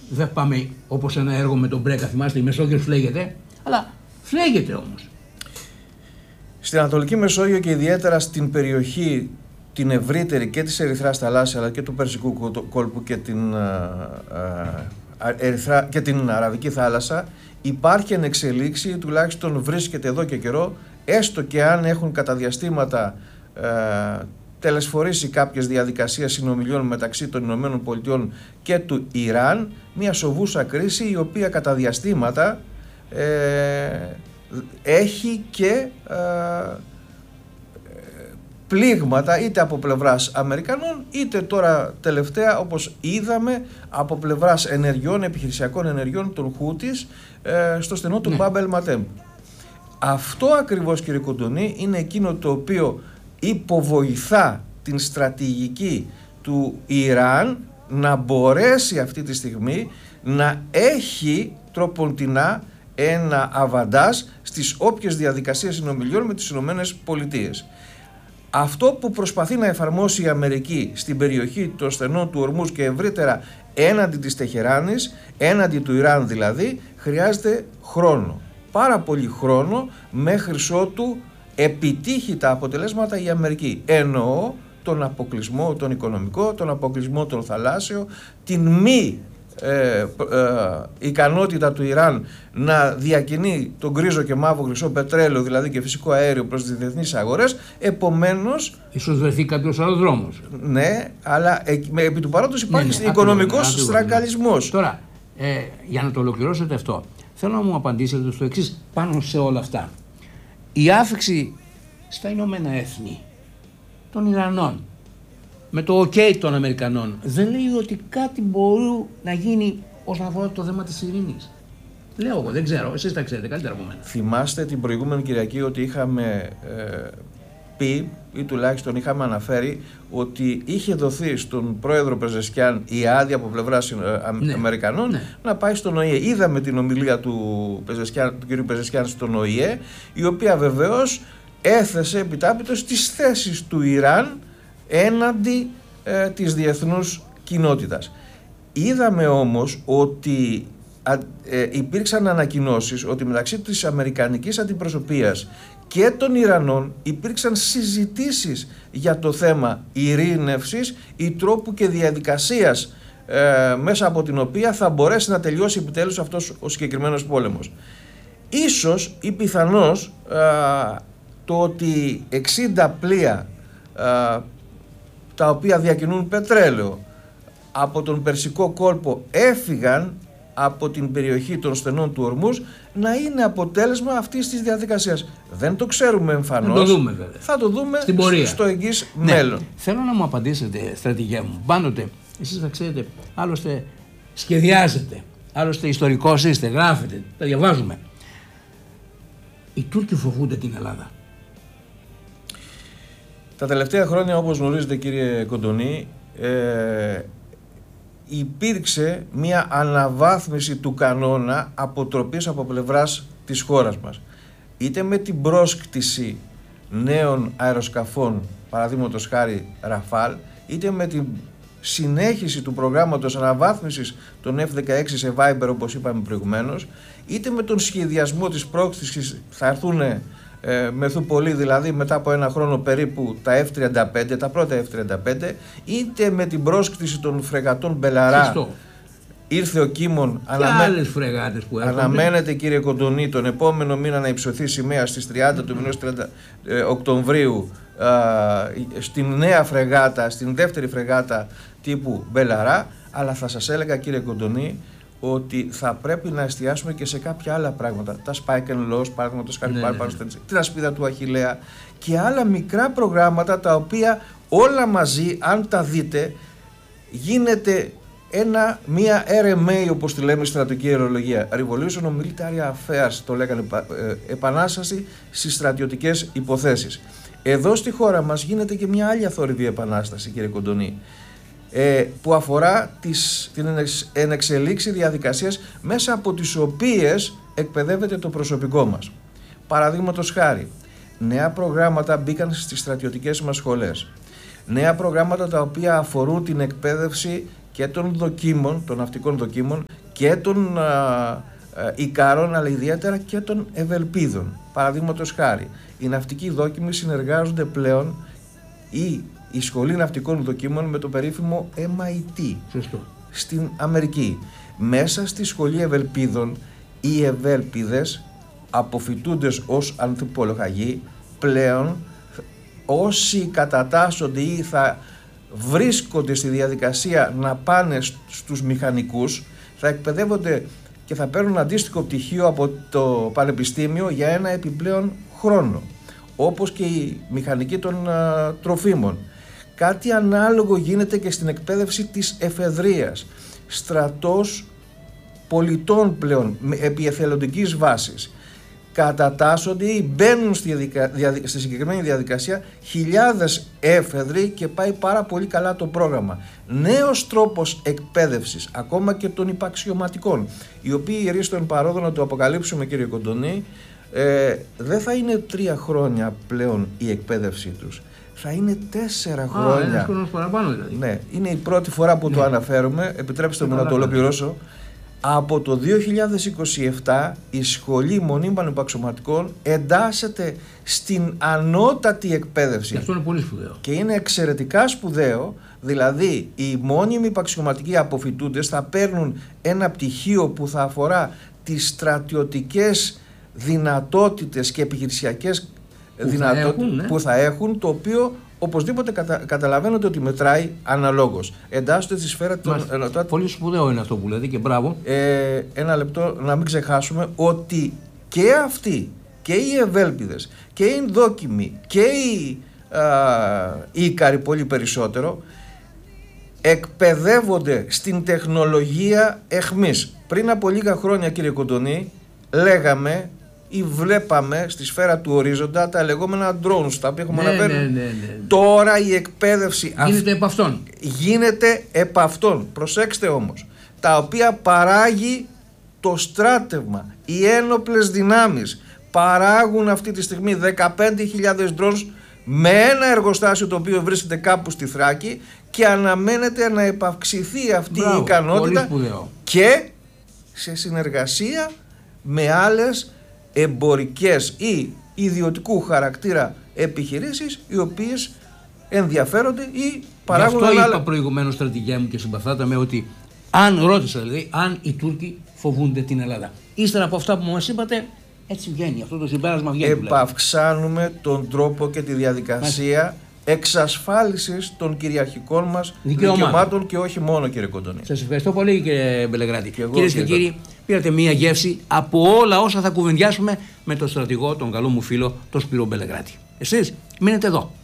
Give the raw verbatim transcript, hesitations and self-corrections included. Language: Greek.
δεν πάμε όπως ένα έργο με τον Μπρέκα, θυμάστε, η Μεσόγειος φλέγεται, αλλά φλέγεται όμως. Στην Ανατολική Μεσόγειο και ιδιαίτερα στην περιοχή την ευρύτερη και της Ερυθράς θαλάσσης αλλά και του Περσικού κόλπου και την, α, Ερυθρά, και την Αραβική θάλασσα υπάρχει εν εξελίξη, τουλάχιστον βρίσκεται εδώ και καιρό, έστω και αν έχουν κατά διαστήματα α, τελεσφορήσει κάποιες διαδικασίες συνομιλιών μεταξύ των Ηνωμένων Πολιτειών και του Ιράν, μια σοβούσα κρίση η οποία κατά διαστήματα ε, έχει και ε, πλήγματα είτε από πλευράς Αμερικανών είτε τώρα τελευταία όπως είδαμε από πλευράς ενεργειών, επιχειρησιακών ενεργειών των Χούτις ε, στο στενό του ναι. Μπάμπ ελ Μαντέμ. Αυτό ακριβώς, κύριε Κοντονή, είναι εκείνο το οποίο υποβοηθά την στρατηγική του Ιράν να μπορέσει αυτή τη στιγμή να έχει τροποντινά ένα αβαντάζ στις όποιες διαδικασίες συνομιλιών με τις Ηνωμένες Πολιτείες. Αυτό που προσπαθεί να εφαρμόσει η Αμερική στην περιοχή των στενών του Ορμούζ και ευρύτερα έναντι της Τεχεράνης, έναντι του Ιράν δηλαδή, χρειάζεται χρόνο. Πάρα πολύ χρόνο μέχρι ότου επιτύχει τα αποτελέσματα η Αμερική. Εννοώ τον αποκλεισμό, τον οικονομικό, τον αποκλεισμό των θαλάσσιο, την μη ε, ε, ικανότητα του Ιράν να διακινεί τον γκρίζο και μαύρο χρυσό πετρέλαιο, δηλαδή και φυσικό αέριο προς τις διεθνείς αγορές. Επομένως, ίσως βρεθεί κάποιος άλλος δρόμος. Ναι, αλλά ε, με, επί του παρόντος υπάρχει ναι, ναι, οικονομικός ακριβώς, στραγγαλισμός. Ναι. Τώρα, ε, για να το ολοκληρώσετε αυτό, θέλω να μου απαντήσετε στο εξής πάνω σε όλα αυτά. Η άφηξη στα Ηνωμένα Έθνη των Ιρανών με το OK των Αμερικανών δεν λέει ότι κάτι μπορεί να γίνει όσον αφορά το θέμα της ειρήνης? Λέω εγώ, δεν ξέρω, εσείς τα ξέρετε καλύτερα από μένα. Θυμάστε την προηγούμενη Κυριακή ότι είχαμε ε, πει ή τουλάχιστον είχαμε αναφέρει ότι είχε δοθεί στον πρόεδρο Πεζεσκιάν η άδεια από πλευράς ναι. Αμερικανών ναι. να πάει στον Ο Η Ε. Είδαμε την ομιλία του, Πεζεσκιάν, του κ. Πεζεσκιάν στον Ο Η Ε, η οποία βεβαίως έθεσε επιτάπητος τις θέσεις του Ιράν έναντι ε, της διεθνούς κοινότητας. Είδαμε όμως ότι α, ε, υπήρξαν ανακοινώσεις ότι μεταξύ της αμερικανικής αντιπροσωπείας και των Ιρανών υπήρξαν συζητήσεις για το θέμα ειρήνευσης ή τρόπου και διαδικασίας ε, μέσα από την οποία θα μπορέσει να τελειώσει επιτέλους αυτός ο συγκεκριμένος πόλεμος. Ίσως ή πιθανώς ε, το ότι εξήντα πλοία ε, τα οποία διακινούν πετρέλαιο από τον Περσικό κόλπο έφυγαν από την περιοχή των στενών του Ορμούζ να είναι αποτέλεσμα αυτής της διαδικασίας. Δεν το ξέρουμε εμφανώς. Θα το δούμε βέβαια. Θα το δούμε στην πορεία. Στο εγγύς ναι. μέλλον. Θέλω να μου απαντήσετε, στρατηγέ μου. Πάντοτε, εσείς θα ξέρετε, άλλωστε σχεδιάζετε, άλλωστε ιστορικός είστε, γράφετε, τα διαβάζουμε. Οι Τούρκοι φοβούνται την Ελλάδα? Τα τελευταία χρόνια, όπως γνωρίζετε κύριε Κοντονή, ε, υπήρξε μια αναβάθμιση του κανόνα αποτροπής από πλευράς της χώρας μας. Είτε με την πρόσκτηση νέων αεροσκαφών, παραδείγματος χάρη Ραφάλ, είτε με την συνέχιση του προγράμματος αναβάθμισης των εφ δεκαέξι σε Viper, όπως είπαμε προηγουμένως, είτε με τον σχεδιασμό της πρόκτησης, θα έρθουν ε, μεθού πολύ, δηλαδή μετά από ένα χρόνο περίπου τα εφ τριάντα πέντε, τα πρώτα εφ τριάντα πέντε, είτε με την πρόσκτηση των φρεγατών Μπελαρά. Φυστό. Ήρθε ο Κίμων, αναμέ... άλλες φρεγάτες που έρχονται. Αναμένεται κύριε Κοντονή τον επόμενο μήνα να υψωθεί σημαία στις τριάντα του μηνός τριάντα ε, Οκτωβρίου ε, στην νέα φρεγάτα, στην δεύτερη φρεγάτα τύπου Μπελαρά, αλλά θα σας έλεγα κύριε Κοντονή ότι θα πρέπει να εστιάσουμε και σε κάποια άλλα πράγματα. Τα Spike and Loss, παραδείγματος χάρη, ναι, ναι, ναι. την ασπίδα του Αχιλλέα και άλλα μικρά προγράμματα τα οποία όλα μαζί, αν τα δείτε, γίνεται ένα, μία αρ εμ έι, όπως τη λέμε στρατιωτική αερολογία. Revolution of Military Affairs, το λέγανε, επανάσταση στις στρατιωτικές υποθέσεις. Εδώ στη χώρα μας γίνεται και μια άλλη αθόρυβη επανάσταση, κύριε Κοντονή, ε, που αφορά τις, την ενεξελίξη διαδικασίες μέσα από τις οποίες εκπαιδεύεται το προσωπικό μας. Παραδείγματος χάρη, νέα προγράμματα μπήκαν στις στρατιωτικές μας σχολές. Νέα προγράμματα τα οποία αφορούν την εκπαίδευση και των δοκίμων, των ναυτικών δοκίμων και των α, α, Ικάρων, αλλά ιδιαίτερα και των Ευελπίδων. Παραδείγματος χάρη, οι ναυτικοί δόκιμοι συνεργάζονται πλέον, ή η Σχολή Ναυτικών Δοκίμων, με το περίφημο εμ άι τι. Σωστό. Στην Αμερική. Μέσα στη Σχολή Ευελπίδων, οι Ευέλπιδες αποφοιτούνται ως ανθιπολογαγοί. Πλέον όσοι κατατάσσονται ή θα βρίσκονται στη διαδικασία να πάνε στους μηχανικούς, θα εκπαιδεύονται και θα παίρνουν αντίστοιχο πτυχίο από το Πανεπιστήμιο για ένα επιπλέον χρόνο, όπως και οι μηχανικοί των α, τροφίμων. Κάτι ανάλογο γίνεται και στην εκπαίδευση της εφεδρείας. Στρατός πολιτών πλέον επί εθελοντικής βάσης κατατάσσονται ή μπαίνουν στη, διαδικα... διαδικ... στη συγκεκριμένη διαδικασία χιλιάδες έφεδροι και πάει πάρα πολύ καλά το πρόγραμμα. Νέος τρόπος εκπαίδευσης, ακόμα και των υπαξιωματικών, οι οποίοι ερίστον παρόδο να το αποκαλύψουμε, κύριε Κοντονή, ε, δεν θα είναι τρία χρόνια πλέον η εκπαίδευσή τους. Θα είναι τέσσερα χρόνια. Ένας χρόνος παραπάνω δηλαδή. Ναι, είναι η πρώτη φορά που ναι. το αναφέρουμε. Επιτρέψτε μου να το ολοκληρώσω. Από το δύο χιλιάδες είκοσι επτά η Σχολή Μονίμων Υπαξιωματικών εντάσσεται στην ανώτατη εκπαίδευση. Και αυτό είναι πολύ σπουδαίο. Και είναι εξαιρετικά σπουδαίο. Δηλαδή, οι μόνιμοι υπαξιωματικοί αποφοιτούντες θα παίρνουν ένα πτυχίο που θα αφορά τις στρατιωτικές δυνατότητες και επιχειρησιακές δυνατότητες ναι. που θα έχουν, το οποίο οπωσδήποτε κατα... καταλαβαίνετε ότι μετράει αναλόγως. Εντάσσονται στη σφαίρα των... Μάλιστα. Πολύ σπουδαίο είναι αυτό που λέτε και μπράβο. Ε, ένα λεπτό να μην ξεχάσουμε ότι και αυτοί και οι Ευέλπιδες και οι δόκιμοι και οι Ίκαροι πολύ περισσότερο εκπαιδεύονται στην τεχνολογία εχμής. Πριν από λίγα χρόνια, κύριε Κοντονή, λέγαμε ή βλέπαμε στη σφαίρα του ορίζοντα τα λεγόμενα drones, τα οποία έχουμε ναι, αναφέρει. ναι, ναι, ναι. Τώρα η εκπαίδευση γίνεται επ' αυτών. Γίνεται επ' αυτών. Προσέξτε όμως, τα οποία παράγει το στράτευμα, οι ένοπλες δυνάμεις παράγουν αυτή τη στιγμή δεκαπέντε χιλιάδες drones με ένα εργοστάσιο το οποίο βρίσκεται κάπου στη Θράκη και αναμένεται να επαυξηθεί αυτή Μπράβο, η ικανότητα και σε συνεργασία με άλλες εμπορικές ή ιδιωτικού χαρακτήρα επιχειρήσεις οι οποίες ενδιαφέρονται ή παράγουν. Γι' αυτό άλλα... είπα προηγουμένως, στρατηγέ μου, και συμπαθάτε με, ότι αν ρώτησα δηλαδή αν οι Τούρκοι φοβούνται την Ελλάδα. Ύστερα από αυτά που μας είπατε, έτσι βγαίνει, αυτό το συμπέρασμα βγαίνει. Επαυξάνουμε τον τρόπο και τη διαδικασία Μάλιστα. εξασφάλισης των κυριαρχικών μας δικαιωμάτων και όχι μόνο, κύριε Κοντονή. Σας ευχαριστώ πολύ, κύριε Μπελεγράτη. Κυρίες και κύριοι, πήρατε μία γεύση από όλα όσα θα κουβεντιάσουμε με τον στρατηγό, τον καλό μου φίλο, τον Σπύρο Μπελεγράτη. Εσείς μείνετε εδώ.